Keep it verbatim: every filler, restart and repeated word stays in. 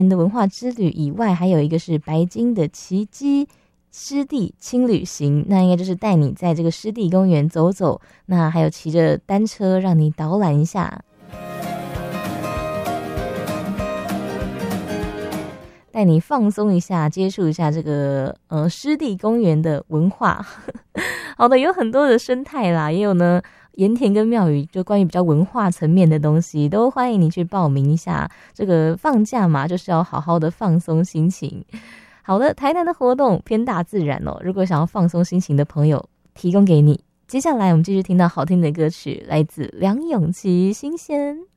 的文化之旅以外，还有一个是白金的奇迹湿地轻旅行，那应该就是带你在这个湿地公园走走，那还有骑着单车让你导览一下，带你放松一下，接触一下这个呃湿地公园的文化。好的，有很多的生态啦，也有呢盐田跟庙宇，就关于比较文化层面的东西，都欢迎你去报名一下。这个放假嘛，就是要好好的放松心情。好的，台南的活动偏大自然哦，如果想要放松心情的朋友，提供给你。接下来我们继续听到好听的歌曲，来自梁咏琪《新鲜》。